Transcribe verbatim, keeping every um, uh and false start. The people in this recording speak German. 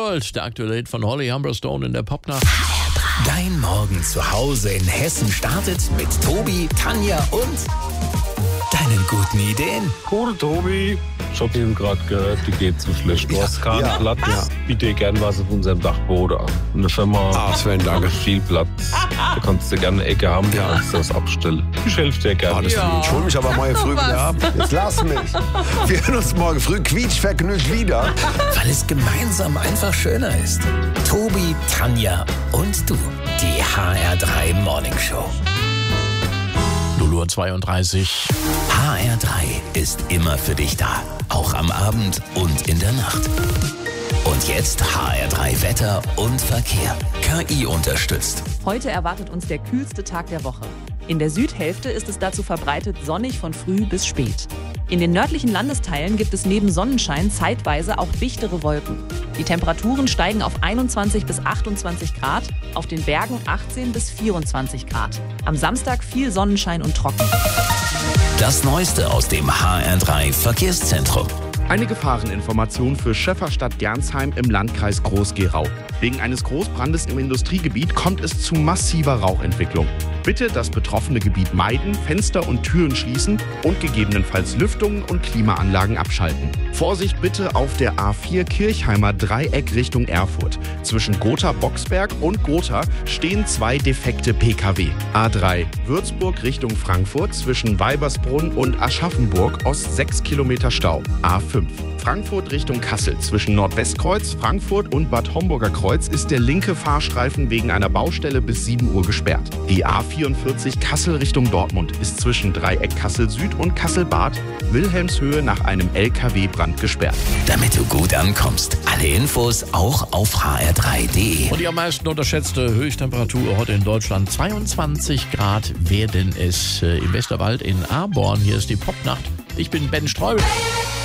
World, der aktuelle Hit von Holly Humberstone in der Popnacht. Dein Morgen zu Hause in Hessen startet mit Tobi, Tanja und deinen guten Ideen. Cool, Tobi. Ich hab eben gerade gehört, die geht zu schlecht. Du hast keinen ja, Platz. ja. Biete dir gern was auf unserem Dachboden an. Eine Firma Ah, Sven, danke. hat viel Platz. Da kannst du gerne eine Ecke haben, Ja. kannst du das abstellen. Ich helfe dir gerne. Alles Ja. gut. Ich hol mich aber morgen früh wieder ab. Jetzt lass mich. Wir hören uns morgen früh quietschvergnügt wieder. Weil es gemeinsam einfach schöner ist. Tobi, Tanja und du. Die H R drei Morning Show. null Uhr zweiunddreißig. H R drei ist immer für dich da. Auch am Abend und in der Nacht. Und jetzt H R drei Wetter und Verkehr. K I unterstützt. Heute erwartet uns der kühlste Tag der Woche. In der Südhälfte ist es dazu verbreitet sonnig von früh bis spät. In den nördlichen Landesteilen gibt es neben Sonnenschein zeitweise auch dichtere Wolken. Die Temperaturen steigen auf einundzwanzig bis achtundzwanzig Grad, auf den Bergen achtzehn bis vierundzwanzig Grad. Am Samstag viel Sonnenschein und trocken. Das Neueste aus dem H R drei Verkehrszentrum. Eine Gefahreninformation für Schäfferstadt-Gernsheim im Landkreis Groß-Gerau. Wegen eines Großbrandes im Industriegebiet kommt es zu massiver Rauchentwicklung. Bitte das betroffene Gebiet meiden, Fenster und Türen schließen und gegebenenfalls Lüftungen und Klimaanlagen abschalten. Vorsicht bitte auf der A vier Kirchheimer Dreieck Richtung Erfurt. Zwischen Gotha-Boxberg und Gotha stehen zwei defekte P K W. A drei Würzburg Richtung Frankfurt zwischen Weibersbrunn und Aschaffenburg Ost sechs Kilometer Stau. A fünf Frankfurt Richtung Kassel zwischen Nordwestkreuz, Frankfurt und Bad Homburger Kreuz ist der linke Fahrstreifen wegen einer Baustelle bis sieben Uhr gesperrt. Die A vierundvierzig Kassel Richtung Dortmund ist zwischen Dreieck Kassel Süd und Kassel-Bad Wilhelmshöhe nach einem L K W-Brand gesperrt. Damit du gut ankommst. Alle Infos auch auf h r drei punkt d e. Und die am meisten unterschätzte Höchsttemperatur heute in Deutschland. zweiundzwanzig Grad werden es äh, im Westerwald in Aborn. Hier ist die Popnacht. Ich bin Ben Streubel.